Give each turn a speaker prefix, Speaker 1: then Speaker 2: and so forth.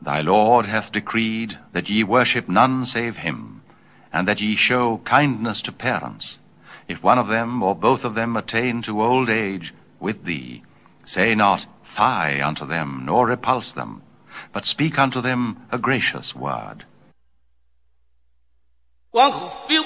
Speaker 1: Thy Lord hath decreed that ye worship none save him, and that ye show kindness to parents. If one of them or both of them attain to old age with thee, say not, Fie unto them, nor repulse them, but speak unto them a gracious word.
Speaker 2: واخفض